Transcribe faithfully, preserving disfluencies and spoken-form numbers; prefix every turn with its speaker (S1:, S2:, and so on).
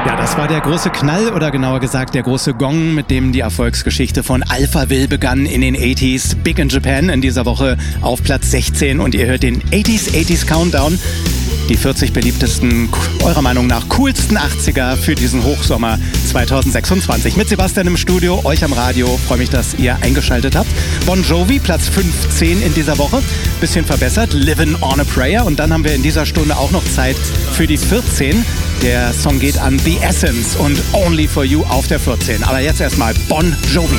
S1: Ja, das war der große Knall oder genauer gesagt der große Gong, mit dem die Erfolgsgeschichte von Alphaville begann in den achtziger. Big in Japan in dieser Woche auf Platz sechzehn und ihr hört den achtziger achtziger Countdown. Die vierzig beliebtesten, eurer Meinung nach coolsten achtziger für diesen Hochsommer zweitausendsechsundzwanzig. Mit Sebastian im Studio, euch am Radio. Freue mich, dass ihr eingeschaltet habt. Bon Jovi, Platz fünfzehn in dieser Woche. Bisschen verbessert, Livin' on a Prayer. Und dann haben wir in dieser Stunde auch noch Zeit für die vierzehn. Der Song geht an The Essence und Only for You auf der vierzehn. Aber jetzt erstmal Bon Jovi.